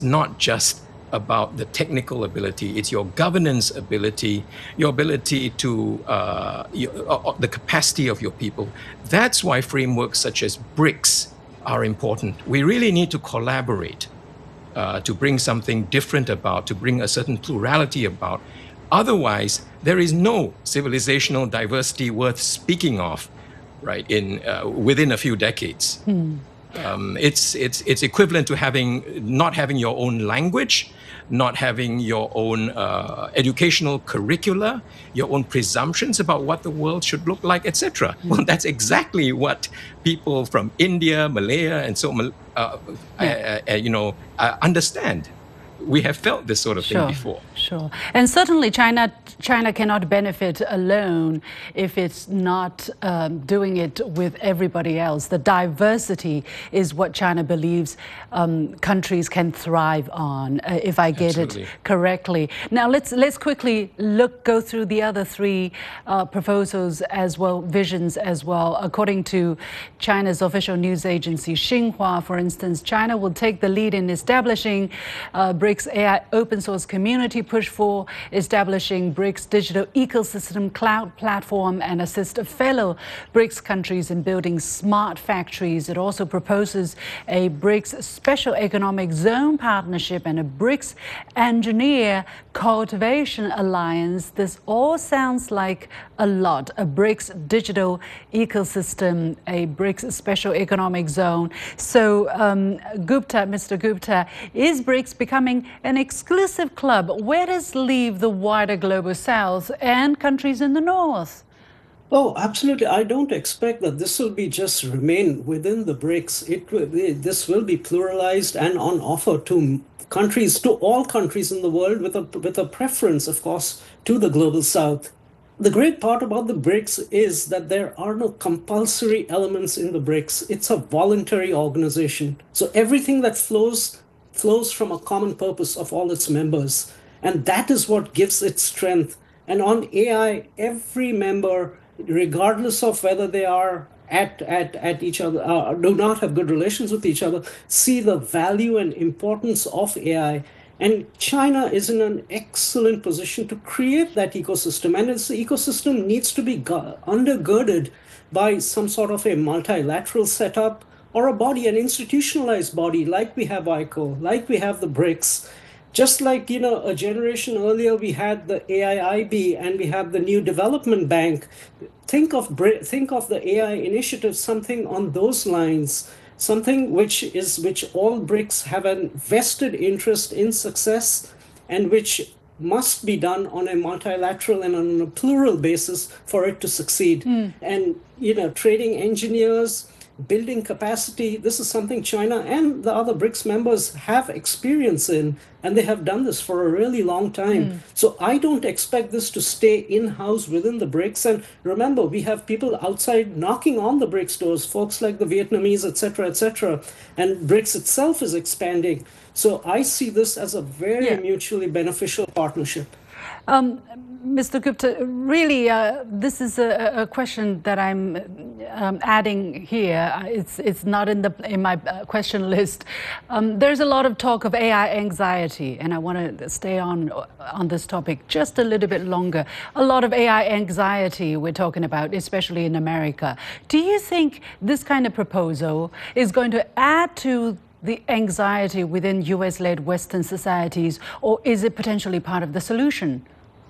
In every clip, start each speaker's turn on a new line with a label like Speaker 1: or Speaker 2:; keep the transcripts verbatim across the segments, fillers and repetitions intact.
Speaker 1: not just about the technical ability, it's your governance ability, your ability to, uh, your, uh, the capacity of your people. That's why frameworks such as BRICS are important. We really need to collaborate uh, to bring something different about, to bring a certain plurality about. Otherwise, there is no civilizational diversity worth speaking of, right, in, uh, within a few decades.
Speaker 2: Hmm.
Speaker 1: Um, it's, it's, it's equivalent to having, not having your own language, not having your own uh, educational curricula, your own presumptions about what the world should look like, et cetera. Mm. Well, that's exactly what people from India, Malaya, and so uh, yeah. uh, uh, you know uh, understand. We have felt this sort of
Speaker 2: sure,
Speaker 1: thing before.
Speaker 2: Sure. And certainly China China cannot benefit alone if it's not um, doing it with everybody else. The diversity is what China believes um, countries can thrive on, uh, if I get
Speaker 1: Absolutely.
Speaker 2: it correctly. Now let's let's quickly look go through the other three uh, proposals as well, visions as well. According to China's official news agency Xinhua, for instance, China will take the lead in establishing uh, BRICS A I open source community, push for establishing BRICS digital ecosystem cloud platform, and assist fellow BRICS countries in building smart factories. It also proposes a BRICS special economic zone partnership and a BRICS engineer cultivation alliance. This all sounds like a lot. A BRICS digital ecosystem, a BRICS special economic zone. So um, Gupta, Mister Gupta, is BRICS becoming an exclusive club? Where does leave the wider global south and countries in the north?
Speaker 3: Oh, absolutely. I don't expect that this will be just remain within the BRICS. It will, this will be pluralized and on offer to countries, to all countries in the world, with a with a preference, of course, to the global south. The great part about the BRICS is that there are no compulsory elements in the BRICS. It's a voluntary organization. So everything that flows flows from a common purpose of all its members. And that is what gives it strength. And on A I, every member, regardless of whether they are at, at, at each other, uh, do not have good relations with each other, see the value and importance of A I. And China is in an excellent position to create that ecosystem. And this ecosystem needs to be undergirded by some sort of a multilateral setup, or a body, an institutionalized body, like we have I C O, like we have the BRICS. Just like, you know, a generation earlier, we had the A I I B and we have the new development bank. Think of think of the A I initiative, something on those lines, something which is which all BRICS have a vested interest in success, and which must be done on a multilateral and on a plural basis for it to succeed. Mm. And, you know, trading engineers, building capacity, this is something China and the other BRICS members have experience in, and they have done this for a really long time. Mm. So I don't expect this to stay in-house within the BRICS. And remember, we have people outside knocking on the BRICS doors, folks like the Vietnamese, et cetera, et cetera. And BRICS itself is expanding. So I see this as a very yeah. mutually beneficial partnership.
Speaker 2: Um, Mister Gupta, really, uh, this is a, a question that I'm um, adding here. It's it's not in the in my question list. Um, there's a lot of talk of A I anxiety, and I want to stay on on this topic just a little bit longer. A lot of A I anxiety we're talking about, especially in America. Do you think this kind of proposal is going to add to the anxiety within U S-led Western societies, or is it potentially part of the solution?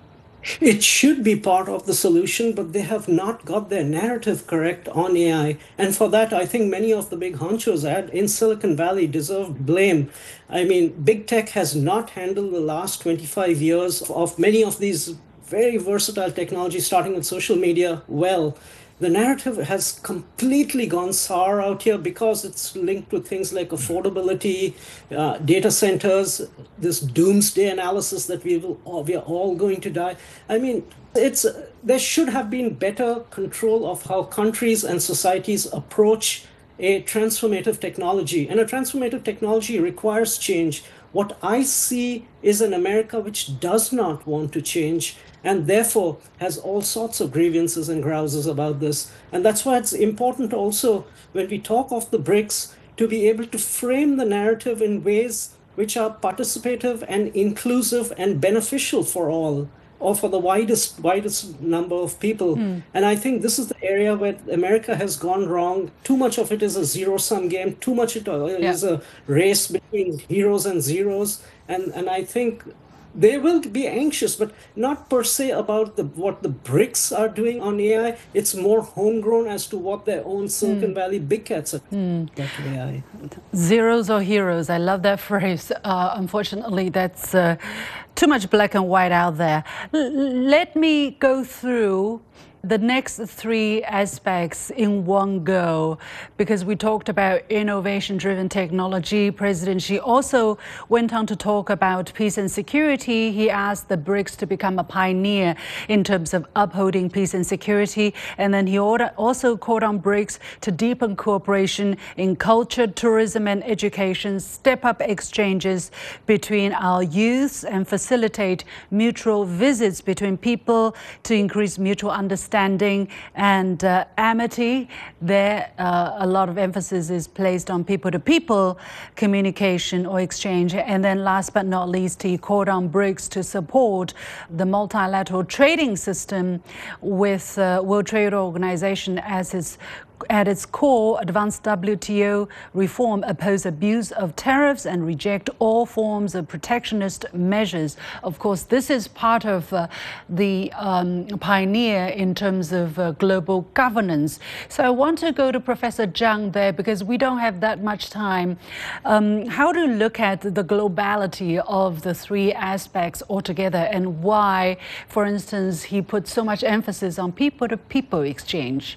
Speaker 3: It should be part of the solution, but they have not got their narrative correct on A I. And for that, I think many of the big honchos in Silicon Valley deserve blame. I mean, big tech has not handled the last twenty-five years of many of these very versatile technologies, starting with social media, well. The narrative has completely gone sour out here because it's linked with things like affordability, uh, data centers, this doomsday analysis that we will we are all going to die. I mean, it's there should have been better control of how countries and societies approach a transformative technology. And a transformative technology requires change. What I see is an America which does not want to change, and therefore has all sorts of grievances and grouses about this. And that's why it's important also, when we talk of the BRICS, to be able to frame the narrative in ways which are participative and inclusive and beneficial for all, or for the widest widest number of people.
Speaker 2: Mm.
Speaker 3: And I think this is the area where America has gone wrong. Too much of it is a zero-sum game. Too much it uh,
Speaker 2: Yeah.
Speaker 3: is a race between heroes and zeros. And and I think they will be anxious, but not per se about the what the BRICS are doing on A I. It's more homegrown as to what their own Silicon Valley big cats are doing to A I.
Speaker 2: Zeros or heroes. I love that phrase. Uh, unfortunately, that's uh, too much black and white out there. L- let me go through the next three aspects in one go, because we talked about innovation-driven technology. President Xi also went on to talk about peace and security. He asked the BRICS to become a pioneer in terms of upholding peace and security. And then he also called on BRICS to deepen cooperation in culture, tourism, and education, step up exchanges between our youths, and facilitate mutual visits between people to increase mutual understanding Understanding and uh, amity. There, uh, a lot of emphasis is placed on people-to-people communication or exchange. And then last but not least, he called on BRICS to support the multilateral trading system with uh, World Trade Organization as its at its core. Advanced W T O reform, oppose abuse of tariffs, and reject all forms of protectionist measures. Of course, this is part of uh, the um, pioneer in terms of uh, global governance. So I want to go to Professor Zhang there, because we don't have that much time. Um, how to look at the globality of the three aspects altogether, and why, for instance, he put so much emphasis on people-to-people exchange?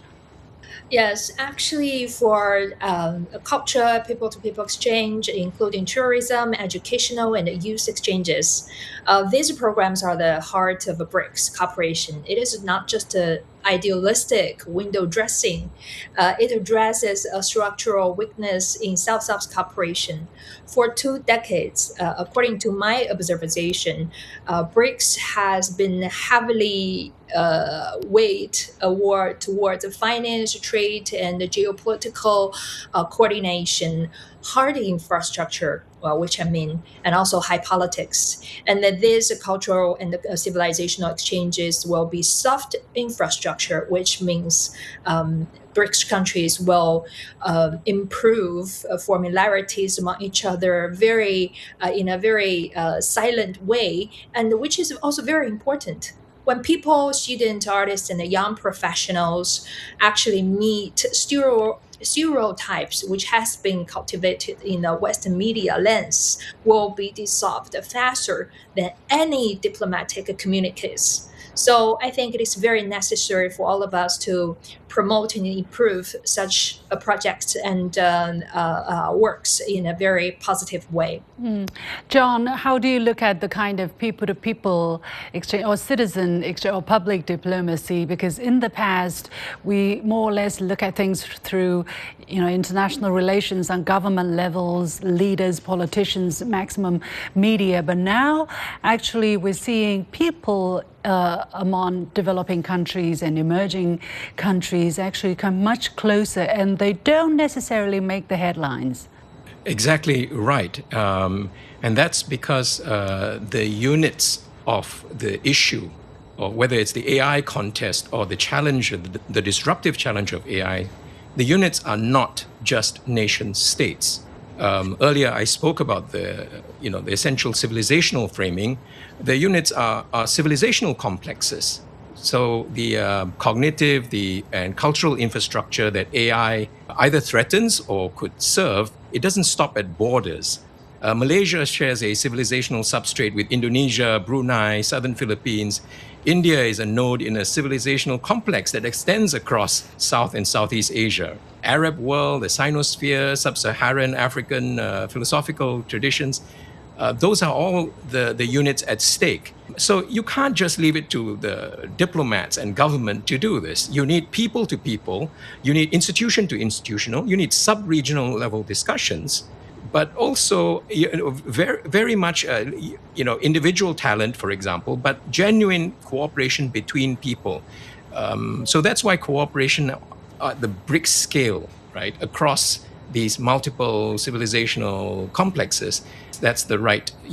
Speaker 4: Yes, actually, for um, culture, people-to-people exchange, including tourism, educational, and youth exchanges, uh, these programs are the heart of a BRICS cooperation. It is not just a idealistic window dressing. Uh, it addresses a structural weakness in South-South cooperation. For two decades, uh, according to my observation, uh, BRICS has been heavily uh, weighed award towards finance, trade, and geopolitical uh, coordination, hard infrastructure, well, which I mean, and also high politics. And that these cultural and uh, civilizational exchanges will be soft infrastructure, which means um, BRICS countries will uh, improve uh, formularities among each other very uh, in a very uh, silent way, and which is also very important. When people, students, artists, and the young professionals actually meet stereo stereotypes which has been cultivated in the Western media lens will be dissolved faster than any diplomatic communiques. So I think it is very necessary for all of us to promote and improve such a project and uh, uh, uh, works in a very positive way.
Speaker 2: Mm. John, how do you look at the kind of people-to-people exchange or citizen exchange or public diplomacy? Because in the past, we more or less look at things through, you know, international relations on government levels, leaders, politicians, maximum media. But now, actually, we're seeing people Uh, among developing countries and emerging countries actually come much closer, and they don't necessarily make the headlines.
Speaker 1: Exactly right. Um, and that's because uh, the units of the issue, or whether it's the A I contest or the challenge, the, the disruptive challenge of A I, the units are not just nation states. Um, earlier, I spoke about the, you know, the essential civilizational framing. The units are, are civilizational complexes. So the uh, cognitive, the and cultural infrastructure that A I either threatens or could serve, it doesn't stop at borders. Uh, Malaysia shares a civilizational substrate with Indonesia, Brunei, Southern Philippines. India is a node in a civilizational complex that extends across South and Southeast Asia. Arab world, the Sinosphere, Sub-Saharan African uh, philosophical traditions, uh, those are all the, the units at stake. So you can't just leave it to the diplomats and government to do this. You need people to people, you need institution to institutional, you need sub-regional level discussions, but also you know, very, very much uh, you know, individual talent, for example, but genuine cooperation between people. Um, so that's why cooperation at the BRICS scale, right, across these multiple civilizational complexes, that's the right